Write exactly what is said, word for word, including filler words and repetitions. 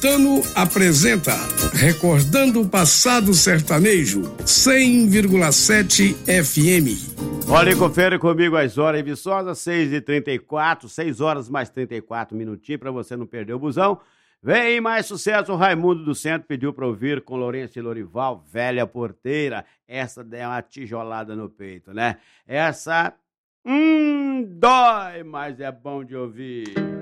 Caetano apresenta Recordando o Passado Sertanejo, cem vírgula sete F M. Olha e confere comigo as horas em Viçosa, seis e trinta e quatro, seis horas mais trinta e quatro minutinhos, para você não perder o busão. Vem mais sucesso, o Raimundo do Centro pediu para ouvir com Lourenço e Lorival, Velha Porteira. Essa é uma tijolada no peito, né? Essa, hum, dói, mas é bom de ouvir.